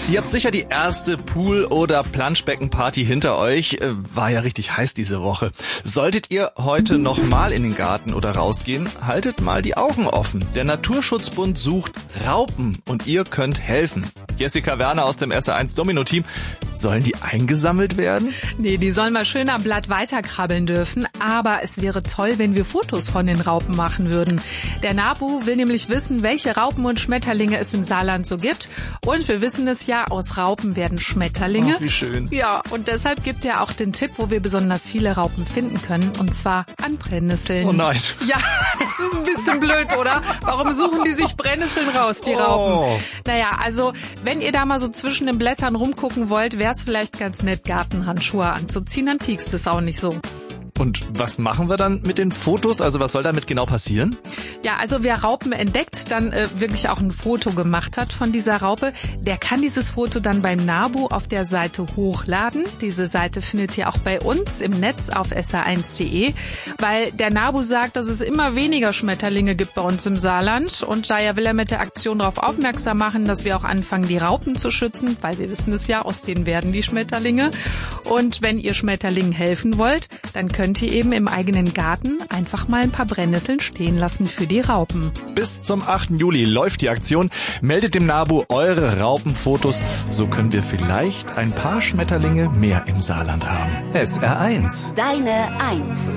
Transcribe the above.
Ihr habt sicher die erste Pool- oder Planschbeckenparty hinter euch. War ja richtig heiß diese Woche. Solltet ihr heute noch mal in den Garten oder rausgehen, haltet mal die Augen offen. Der Naturschutzbund sucht Raupen und ihr könnt helfen. Jessica Werner aus dem SR1 Domino-Team. Sollen die eingesammelt werden? Nee, die sollen mal schön am Blatt weiterkrabbeln dürfen. Aber es wäre toll, wenn wir Fotos von den Raupen machen würden. Der NABU will nämlich wissen, welche Raupen und Schmetterlinge es im Saarland so gibt. Und wir wissen es ja, aus Raupen werden Schmetterlinge. Oh, wie schön. Ja, und deshalb gibt er auch den Tipp, wo wir besonders viele Raupen finden können. Und zwar an Brennnesseln. Oh nein. Ja, das ist ein bisschen blöd, oder? Warum suchen die sich Brennnesseln raus, die Raupen? Oh. Naja, also wenn ihr da mal so zwischen den Blättern rumgucken wollt, wäre es vielleicht ganz nett, Gartenhandschuhe anzuziehen, dann piekst es auch nicht so. Und was machen wir dann mit den Fotos? Also was soll damit genau passieren? Ja, also wer Raupen entdeckt, dann wirklich auch ein Foto gemacht hat von dieser Raupe, der kann dieses Foto dann beim NABU auf der Seite hochladen. Diese Seite findet ihr auch bei uns im Netz auf sr1.de, weil der NABU sagt, dass es immer weniger Schmetterlinge gibt bei uns im Saarland. Und daher will er mit der Aktion darauf aufmerksam machen, dass wir auch anfangen, die Raupen zu schützen, weil wir wissen es ja, aus denen werden die Schmetterlinge. Und wenn ihr Schmetterlingen helfen wollt, dann könnt ihr eben im eigenen Garten einfach mal ein paar Brennnesseln stehen lassen für die Raupen. Bis zum 8. Juli läuft die Aktion. Meldet dem NABU eure Raupenfotos. So können wir vielleicht ein paar Schmetterlinge mehr im Saarland haben. SR1. Deine Eins.